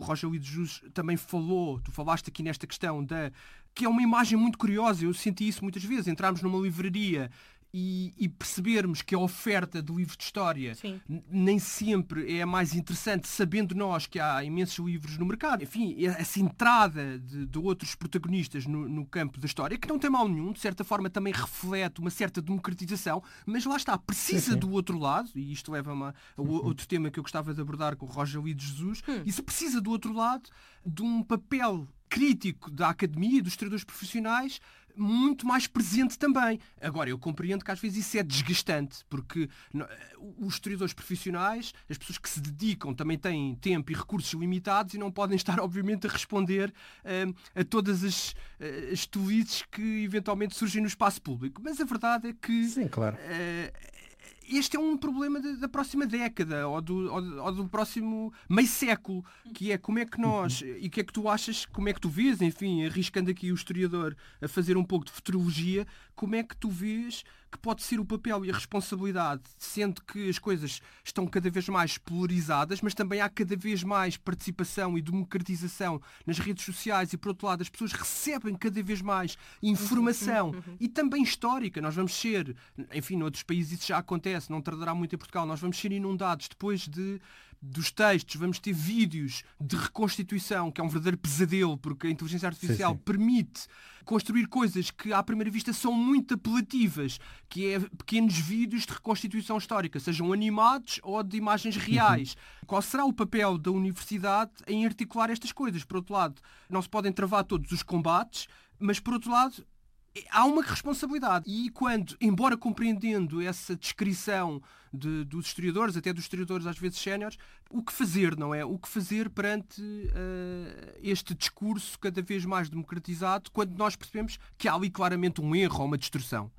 Roger Luís Jesus também falou, tu falaste aqui nesta questão, que é uma imagem muito curiosa, eu senti isso muitas vezes, entrarmos numa livraria e percebermos que a oferta de livros de história nem sempre é a mais interessante, sabendo nós que há imensos livros no mercado. Enfim, essa entrada de outros protagonistas no campo da história, que não tem mal nenhum, de certa forma também reflete uma certa democratização, mas lá está, precisa do outro lado, e isto leva-me a outro tema que eu gostava de abordar com o Roger Luís Jesus, isso precisa do outro lado de um papel crítico da academia e dos historiadores profissionais muito mais presente também. Agora, eu compreendo que às vezes isso é desgastante, porque os historiadores profissionais, as pessoas que se dedicam, também têm tempo e recursos limitados e não podem estar, obviamente, a responder a todas as tolices que eventualmente surgem no espaço público. Mas a verdade é que... Sim, claro. Este é um problema da próxima década ou do próximo meio século, que é como é que nós, e o que é que tu achas, como é que tu vês, enfim, arriscando aqui o historiador a fazer um pouco de futurologia, como é que tu vês que pode ser o papel e a responsabilidade, sendo que as coisas estão cada vez mais polarizadas, mas também há cada vez mais participação e democratização nas redes sociais e, por outro lado, as pessoas recebem cada vez mais informação e também histórica. Nós vamos ser, enfim, noutros países isso já acontece, não tardará muito em Portugal, nós vamos ser inundados depois dos textos, vamos ter vídeos de reconstituição, que é um verdadeiro pesadelo, porque a inteligência artificial permite construir coisas que à primeira vista são muito apelativas, que é pequenos vídeos de reconstituição histórica, sejam animados ou de imagens reais. Qual será o papel da universidade em articular estas coisas? Por outro lado, não se podem travar todos os combates, mas por outro lado, há uma responsabilidade. E quando, embora compreendendo essa descrição dos historiadores, até dos historiadores às vezes séniores, o que fazer, não é? O que fazer perante este discurso cada vez mais democratizado, quando nós percebemos que há ali claramente um erro ou uma distorção?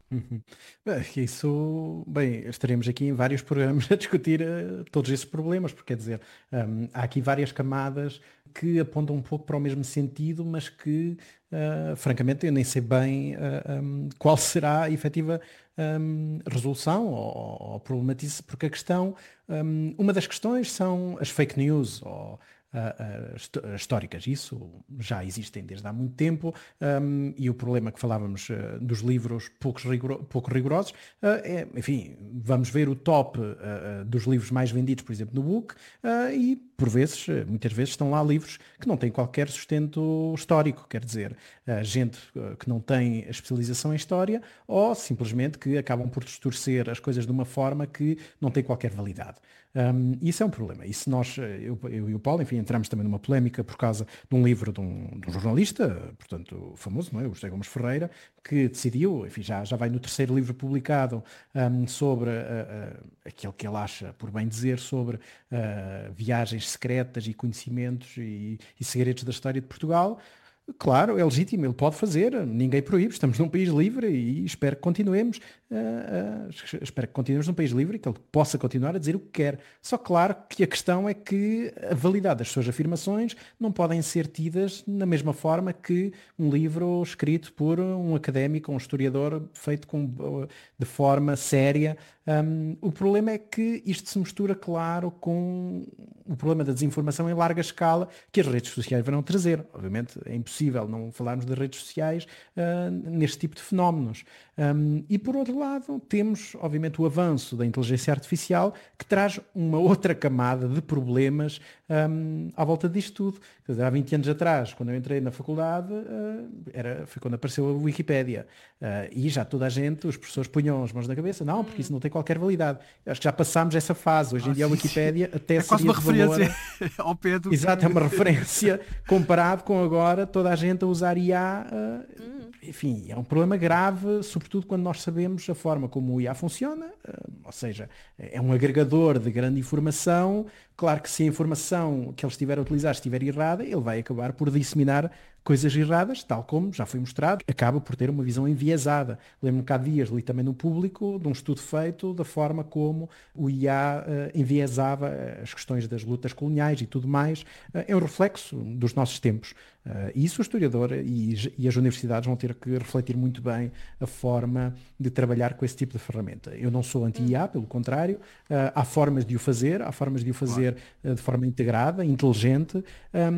Bem, estaremos aqui em vários programas a discutir todos esses problemas, porque quer dizer, há aqui várias camadas que apontam um pouco para o mesmo sentido, mas que, francamente, eu nem sei bem qual será a efetiva resolução ou problematização, porque a questão, uma das questões são as fake news, ou históricas. Isso já existem desde há muito tempo, e o problema que falávamos dos livros pouco rigorosos, enfim, vamos ver o top dos livros mais vendidos, por exemplo, no Book, e por vezes, muitas vezes estão lá livros que não têm qualquer sustento histórico, quer dizer, gente que não tem a especialização em história ou simplesmente que acabam por distorcer as coisas de uma forma que não tem qualquer validade. Isso é um problema. Isso eu e o Paulo, enfim, entramos também numa polémica por causa de um livro de um jornalista, portanto, famoso, não é? O José Gomes Ferreira, que decidiu, enfim, já vai no terceiro livro publicado, sobre aquilo que ele acha, por bem dizer, sobre viagens secretas e conhecimentos e segredos da história de Portugal. Claro, é legítimo, ele pode fazer, ninguém proíbe, estamos num país livre e espero que continuemos num país livre e que ele possa continuar a dizer o que quer. Só claro que a questão é que a validade das suas afirmações não podem ser tidas na mesma forma que um livro escrito por um académico, um historiador, feito de forma séria. O problema é que isto se mistura, claro, com o problema da desinformação em larga escala que as redes sociais vão trazer. Obviamente é impossível não falarmos das redes sociais neste tipo de fenómenos. E por outro lado, temos, obviamente, o avanço da inteligência artificial que traz uma outra camada de problemas à volta disto tudo. Quer dizer, há 20 anos atrás, quando eu entrei na faculdade, foi quando apareceu a Wikipédia. E já toda a gente, os professores punham as mãos na cabeça, não, porque isso não tem qualquer validade. Acho que já passámos essa fase. Hoje em dia a Wikipédia até é quase uma referência ao pé do... Exato, é uma referência comparado com agora toda a gente a usar IA. Enfim, é um problema grave, sobretudo quando nós sabemos a forma como o IA funciona, ou seja, é um agregador de grande informação. Claro que se a informação que ele estiver a utilizar estiver errada, ele vai acabar por disseminar coisas erradas, tal como já foi mostrado, acaba por ter uma visão enviesada. Lembro-me que há dias li também no Público de um estudo feito da forma como o IA enviesava as questões das lutas coloniais e tudo mais. É um reflexo dos nossos tempos. E isso o historiador e as universidades vão ter que refletir muito bem a forma de trabalhar com esse tipo de ferramenta. Eu não sou anti-IA, pelo contrário, há formas de o fazer, de forma integrada, inteligente,